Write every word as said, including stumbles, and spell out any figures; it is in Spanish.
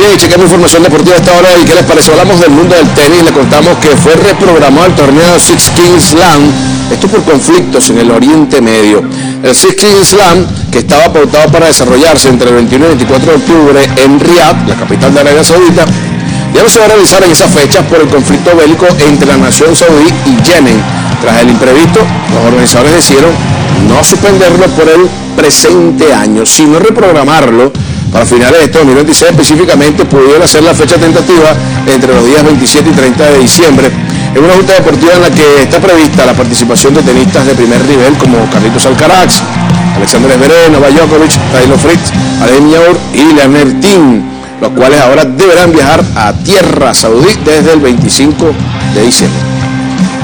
Bien, chequemos información deportiva a esta hora. ¿Y qué les parece? Hablamos del mundo del tenis. Le contamos que fue reprogramado el torneo Six Kings Slam. Esto por conflictos en el Oriente Medio. El Six Kings Slam, que estaba pautado para desarrollarse entre el veintiuno y veinticuatro de octubre en Riad, la capital de Arabia Saudita, ya no se va a realizar en esas fechas por el conflicto bélico entre la nación saudí y Yemen. Tras el imprevisto, los organizadores decidieron no suspenderlo por el presente año, sino reprogramarlo para finales de este dos mil veintiséis. Específicamente pudiera ser la fecha tentativa entre los días veintisiete y treinta de diciembre, en una junta deportiva en la que está prevista la participación de tenistas de primer nivel como Carlitos Alcaraz, Alexander Zverev, Novak Djokovic, Taylor Fritz, Adem Yaur y Leonard Tim, los cuales ahora deberán viajar a tierra saudí desde el veinticinco de diciembre.